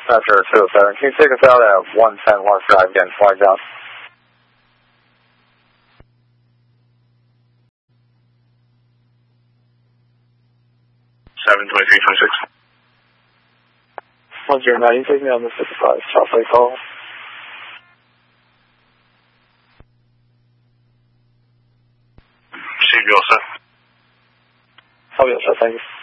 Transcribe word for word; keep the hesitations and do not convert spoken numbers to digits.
After two oh seven, can you take us out at one ten Lark Drive again, flag down? seven twenty-three twenty-six. one zero nine, you take me on the fifty-five, South Lake Hall. Receive you all set. I'll be all set, thank you.